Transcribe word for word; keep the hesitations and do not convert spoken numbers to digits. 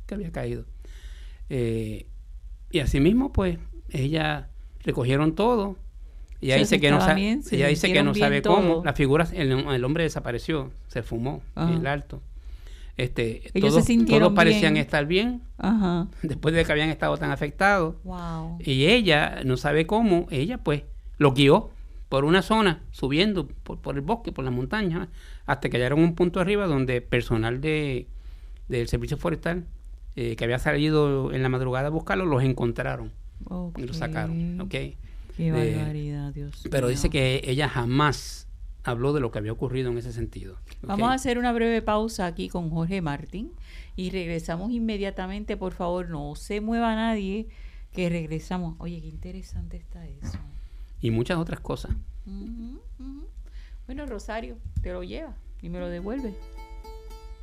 que había caído. Eh, y asimismo, pues, ella recogieron todo. Ella Se dice que no, sa- bien, ella dice que no bien sabe todo. cómo. La figura, el, el hombre desapareció, se fumó Ajá. en el alto. Este, Ellos todos, se sintieron todos parecían bien. estar bien, Ajá. después de que habían estado tan afectados. Wow. Y ella no sabe cómo, ella pues lo guió por una zona, subiendo por, por el bosque, por las montañas, hasta que llegaron a un punto arriba donde personal de del servicio forestal eh, que había salido en la madrugada a buscarlo, los encontraron Okay. y los sacaron. ¿Okay? Qué Eh, barbaridad, Dios pero mío. dice que ella jamás habló de lo que había ocurrido en ese sentido. ¿Okay? Vamos a hacer una breve pausa aquí con Jorge Martín y regresamos inmediatamente. Por favor, no se mueva nadie, que regresamos. Oye, qué interesante está eso. Y muchas otras cosas. Uh-huh, uh-huh. Bueno, Rosario, te lo lleva y me lo devuelve.